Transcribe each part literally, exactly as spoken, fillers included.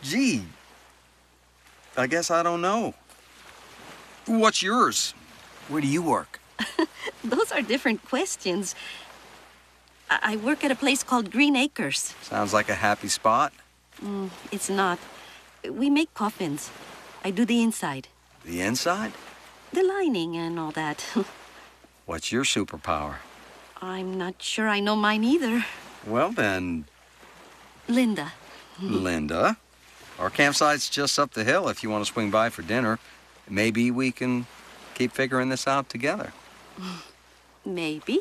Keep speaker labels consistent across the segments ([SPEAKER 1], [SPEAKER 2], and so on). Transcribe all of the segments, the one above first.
[SPEAKER 1] Gee, I guess I don't know. What's yours? Where do you work?
[SPEAKER 2] Those are different questions. I, I work at a place called Green Acres.
[SPEAKER 1] Sounds like a happy spot.
[SPEAKER 2] Mm, it's not. We make coffins. I do the inside.
[SPEAKER 1] The inside?
[SPEAKER 2] The lining and all that.
[SPEAKER 1] What's your superpower?
[SPEAKER 2] I'm not sure I know mine either.
[SPEAKER 1] Well, then...
[SPEAKER 2] Linda.
[SPEAKER 1] Linda. Our campsite's just up the hill if you want to swing by for dinner. Maybe we can keep figuring this out together.
[SPEAKER 2] Maybe.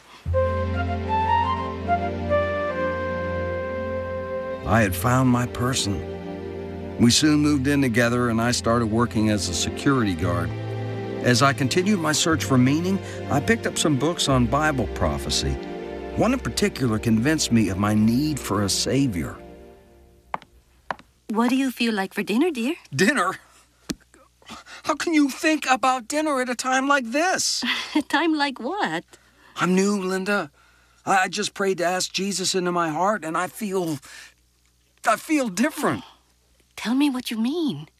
[SPEAKER 1] I had found my person. We soon moved in together, and I started working as a security guard. As I continued my search for meaning, I picked up some books on Bible prophecy. One in particular convinced me of my need for a savior.
[SPEAKER 2] What do you feel like for dinner, dear?
[SPEAKER 1] Dinner? How can you think about dinner at a time like this?
[SPEAKER 2] A time like what?
[SPEAKER 1] I'm new, Linda. I just prayed to ask Jesus into my heart, and I feel... I feel different.
[SPEAKER 2] Tell me what you mean.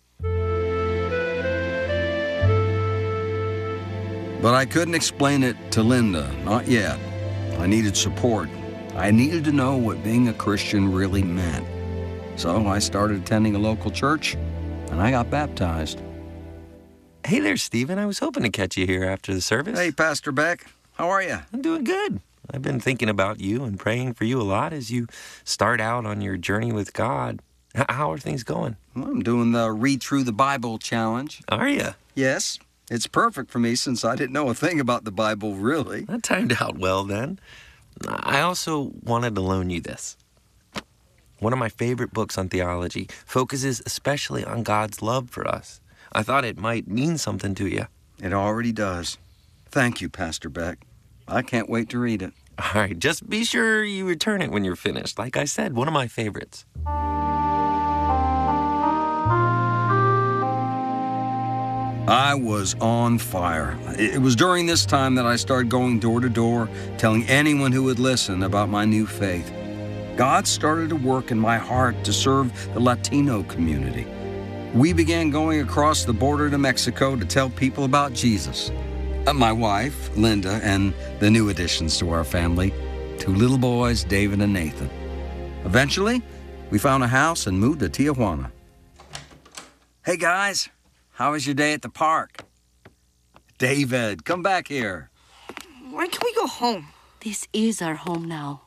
[SPEAKER 1] But I couldn't explain it to Linda, not yet. I needed support. I needed to know what being a Christian really meant. So I started attending a local church, and I got baptized.
[SPEAKER 3] Hey there, Stephen. I was hoping to catch you here after the service.
[SPEAKER 1] Hey, Pastor Beck. How are you?
[SPEAKER 3] I'm doing good. I've been thinking about you and praying for you a lot as you start out on your journey with God. H- how are things going?
[SPEAKER 1] Well, I'm doing the Read Through the Bible challenge.
[SPEAKER 3] Are you?
[SPEAKER 1] Yes. It's perfect for me since I didn't know a thing about the Bible, really.
[SPEAKER 3] That timed out well, then. I also wanted to loan you this. One of my favorite books on theology focuses especially on God's love for us. I thought it might mean something to you.
[SPEAKER 1] It already does. Thank you, Pastor Beck. I can't wait to read it.
[SPEAKER 3] All right, just be sure you return it when you're finished. Like I said, one of my favorites.
[SPEAKER 1] I was on fire. It was during this time that I started going door to door, telling anyone who would listen about my new faith. God started to work in my heart to serve the Latino community. We began going across the border to Mexico to tell people about Jesus. Uh, my wife, Linda, and the new additions to our family, two little boys, David and Nathan. Eventually, we found a house and moved to Tijuana. Hey, guys. How was your day at the park? David, come back here.
[SPEAKER 4] When can we go home?
[SPEAKER 2] This is our home now.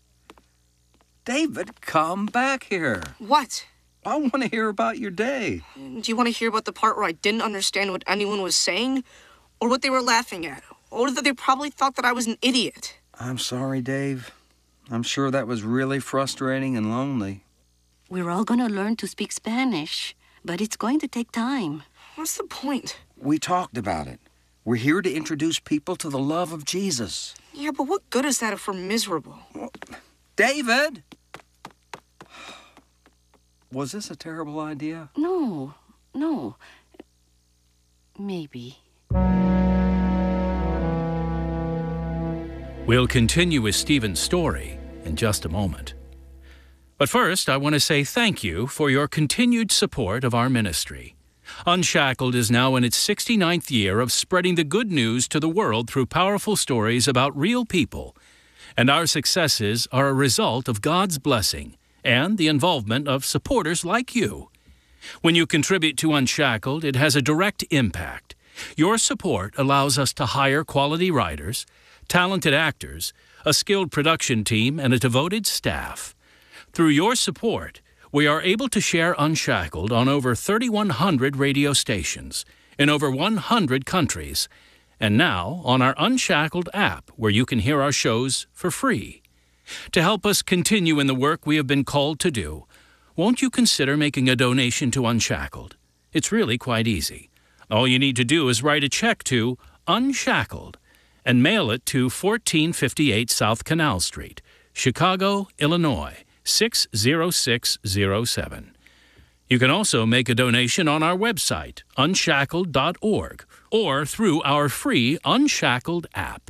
[SPEAKER 1] David, come back here.
[SPEAKER 4] What?
[SPEAKER 1] I want to hear about your day.
[SPEAKER 4] Do you want to hear about the part where I didn't understand what anyone was saying? Or what they were laughing at? Or that they probably thought that I was an idiot?
[SPEAKER 1] I'm sorry, Dave. I'm sure that was really frustrating and lonely.
[SPEAKER 2] We're all going to learn to speak Spanish, but it's going to take time.
[SPEAKER 4] What's the point?
[SPEAKER 1] We talked about it. We're here to introduce people to the love of Jesus.
[SPEAKER 4] Yeah, but what good is that if we're miserable?
[SPEAKER 1] Well, David! Was this a terrible idea?
[SPEAKER 2] No, no. Maybe.
[SPEAKER 5] We'll continue with Stephen's story in just a moment. But first, I want to say thank you for your continued support of our ministry. Unshackled is now in its sixty-ninth year of spreading the good news to the world through powerful stories about real people. And our successes are a result of God's blessing and the involvement of supporters like you. When you contribute to Unshackled, it has a direct impact. Your support allows us to hire quality writers, talented actors, a skilled production team, and a devoted staff. Through your support, we are able to share Unshackled on over thirty-one hundred radio stations in over one hundred countries, and now on our Unshackled app, where you can hear our shows for free. To help us continue in the work we have been called to do, won't you consider making a donation to Unshackled? It's really quite easy. All you need to do is write a check to Unshackled and mail it to fourteen fifty-eight South Canal Street, Chicago, Illinois, six zero six zero seven. You can also make a donation on our website, unshackled dot org, or through our free Unshackled app.